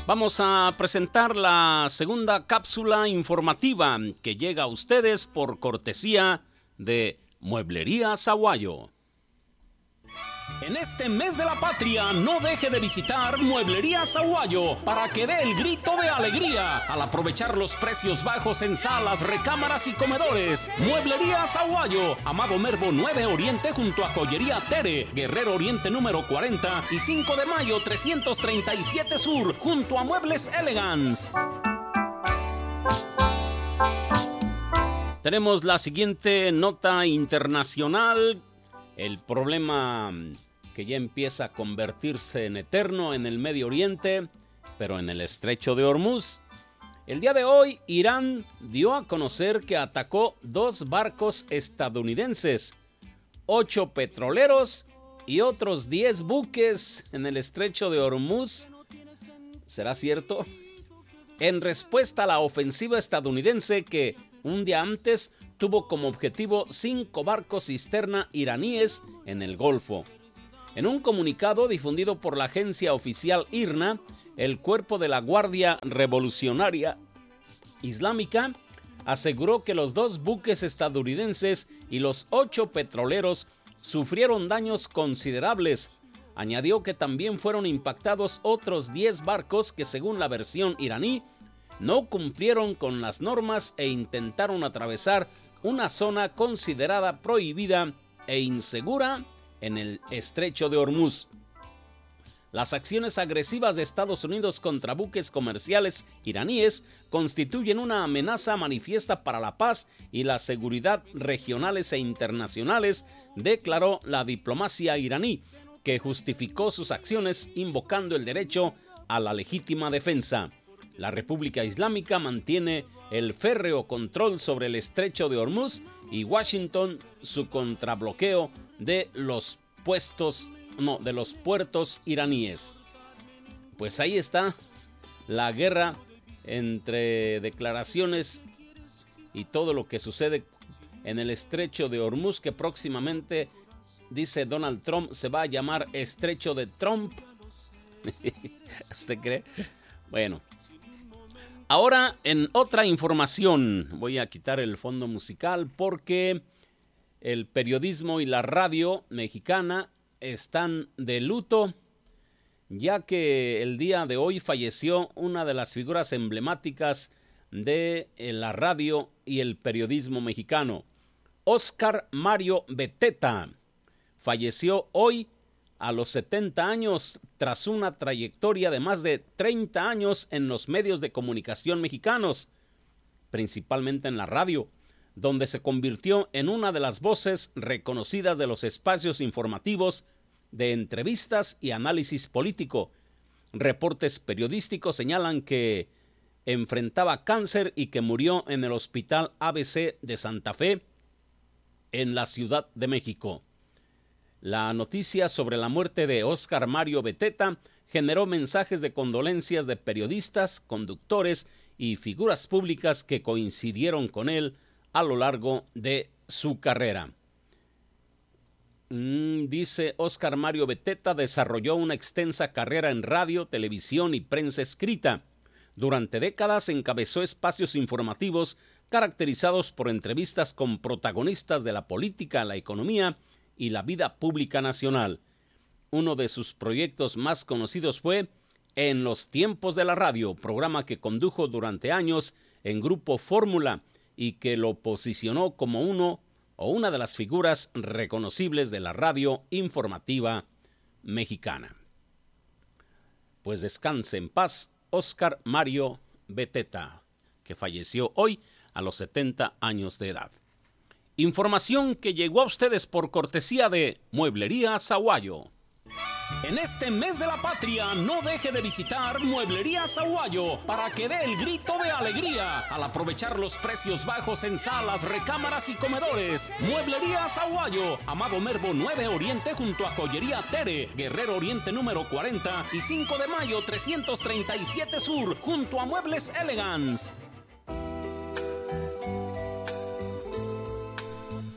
Vamos a presentar la segunda cápsula informativa que llega a ustedes por cortesía de Mueblería Sahuayo. En este mes de la patria, no deje de visitar Mueblería Sahuayo para que dé el grito de alegría al aprovechar los precios bajos en salas, recámaras y comedores. Mueblería Sahuayo, Amado Mervo 9 Oriente junto a Joyería Tere, Guerrero Oriente número 40 y 5 de mayo 337 Sur junto a Muebles Elegance. Tenemos la siguiente nota internacional. El problema que ya empieza a convertirse en eterno en el Medio Oriente, pero en el Estrecho de Hormuz. El día de hoy, Irán dio a conocer que atacó 2 barcos estadounidenses, 8 petroleros y otros 10 buques en el Estrecho de Hormuz. ¿Será cierto? En respuesta a la ofensiva estadounidense que un día antes tuvo como objetivo 5 barcos cisterna iraníes en el Golfo. En un comunicado difundido por la agencia oficial IRNA, el cuerpo de la Guardia Revolucionaria Islámica aseguró que los 2 buques estadounidenses y los 8 petroleros sufrieron daños considerables. Añadió que también fueron impactados otros 10 barcos que, según la versión iraní, no cumplieron con las normas e intentaron atravesar una zona considerada prohibida e insegura en el Estrecho de Hormuz. Las acciones agresivas de Estados Unidos contra buques comerciales iraníes constituyen una amenaza manifiesta para la paz y la seguridad regionales e internacionales, declaró la diplomacia iraní, que justificó sus acciones invocando el derecho a la legítima defensa. La República Islámica mantiene el férreo control sobre el Estrecho de Hormuz y Washington su contrabloqueo de los puertos iraníes. Pues ahí está la guerra entre declaraciones y todo lo que sucede en el Estrecho de Hormuz, que próximamente, dice Donald Trump, se va a llamar Estrecho de Trump. ¿Usted cree? Bueno. Ahora, en otra información, voy a quitar el fondo musical porque el periodismo y la radio mexicana están de luto, ya que el día de hoy falleció una de las figuras emblemáticas de la radio y el periodismo mexicano. Óscar Mario Beteta falleció hoy a los 70 años tras una trayectoria de más de 30 años en los medios de comunicación mexicanos, principalmente en la radio, donde se convirtió en una de las voces reconocidas de los espacios informativos de entrevistas y análisis político. Reportes periodísticos señalan que enfrentaba cáncer y que murió en el Hospital ABC de Santa Fe, en la Ciudad de México. La noticia sobre la muerte de Óscar Mario Beteta generó mensajes de condolencias de periodistas, conductores y figuras públicas que coincidieron con él a lo largo de su carrera. Dice Óscar Mario Beteta desarrolló una extensa carrera en radio, televisión y prensa escrita. Durante décadas encabezó espacios informativos caracterizados por entrevistas con protagonistas de la política, la economía y la vida pública nacional. Uno de sus proyectos más conocidos fue En los tiempos de la radio, programa que condujo durante años en Grupo Fórmula y que lo posicionó como uno o una de las figuras reconocibles de la radio informativa mexicana. Pues descanse en paz Óscar Mario Beteta, que falleció hoy a los 70 años de edad. Información que llegó a ustedes por cortesía de Mueblería Sahuayo. En este mes de la patria, no deje de visitar Mueblería Sahuayo para que dé el grito de alegría al aprovechar los precios bajos en salas, recámaras y comedores. Mueblería Sahuayo, Amado Mervo 9 Oriente junto a Joyería Tere, Guerrero Oriente número 40 y 5 de mayo 337 Sur junto a Muebles Elegance.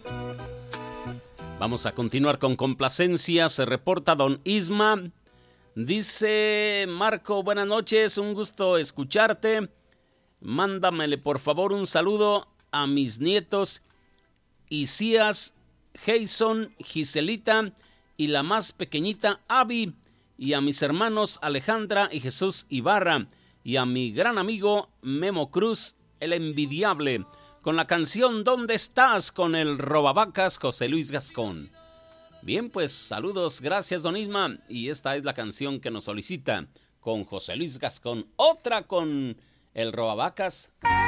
Vamos a continuar con complacencia. Se reporta don Isma Dice Marco, buenas noches, un gusto escucharte. Mándamele por favor un saludo a mis nietos Isías, Jason, Giselita y la más pequeñita Abby, y a mis hermanos Alejandra y Jesús Ibarra, y a mi gran amigo Memo Cruz, el envidiable, con la canción ¿Dónde estás? Con el robavacas José Luis Gascón. Bien, pues saludos, gracias don Isma, y esta es la canción que nos solicita con José Luis Gascón, otra con el robavacas.